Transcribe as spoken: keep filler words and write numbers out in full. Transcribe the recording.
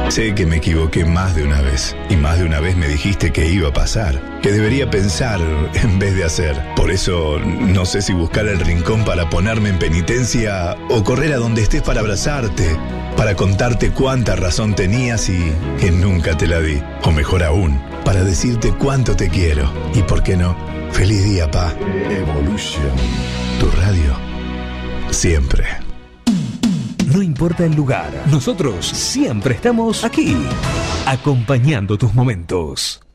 Sé que me equivoqué más de una vez, y más de una vez me dijiste que iba a pasar, que debería pensar en vez de hacer. Por eso no sé si buscar el rincón para ponerme en penitencia o correr a donde estés para abrazarte, para contarte cuánta razón tenías y que nunca te la di. O mejor aún, para decirte cuánto te quiero. Y por qué no, feliz día, pa. Evolution. Tu radio. Siempre. No importa el lugar, nosotros siempre estamos aquí, acompañando tus momentos.